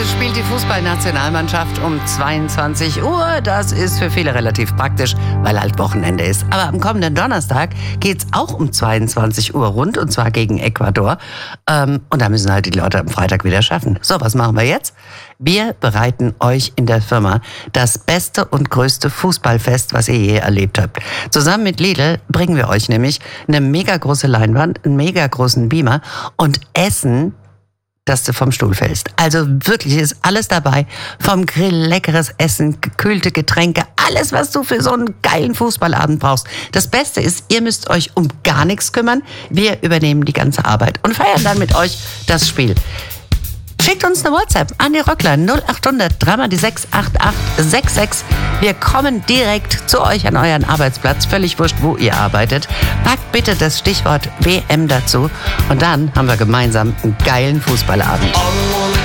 Heute spielt die Fußballnationalmannschaft um 22 Uhr. Das ist für viele relativ praktisch, weil halt Wochenende ist. Aber am kommenden Donnerstag geht's auch um 22 Uhr rund, und zwar gegen Ecuador. Und da müssen halt die Leute am Freitag wieder schaffen. So, was machen wir jetzt? Wir bereiten euch in der Firma das beste und größte Fußballfest, was ihr je erlebt habt. Zusammen mit Lidl bringen wir euch nämlich eine mega große Leinwand, einen mega großen Beamer und Essen, dass du vom Stuhl fällst. Also wirklich ist alles dabei. Vom Grill, leckeres Essen, gekühlte Getränke, alles, was du für so einen geilen Fußballabend brauchst. Das Beste ist, ihr müsst euch um gar nichts kümmern. Wir übernehmen die ganze Arbeit und feiern dann mit euch das Spiel. Schickt uns eine WhatsApp an die Röckler 0800 3 die 68866. Wir kommen direkt zu euch an euren Arbeitsplatz. Völlig wurscht, wo ihr arbeitet. Packt bitte das Stichwort WM dazu. Und dann haben wir gemeinsam einen geilen Fußballabend.